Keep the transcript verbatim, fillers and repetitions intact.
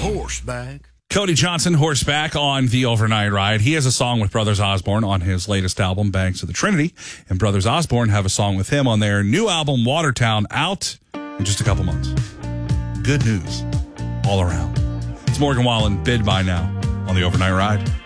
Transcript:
Horseback. Cody Johnson, Horseback on the Overnight Ride. He has a song with Brothers Osborne on his latest album, Banks of the Trinity. And Brothers Osborne have a song with him on their new album, Watertown, out in just a couple months. Good news all around. It's Morgan Wallen, Bid by Now on the Overnight Ride.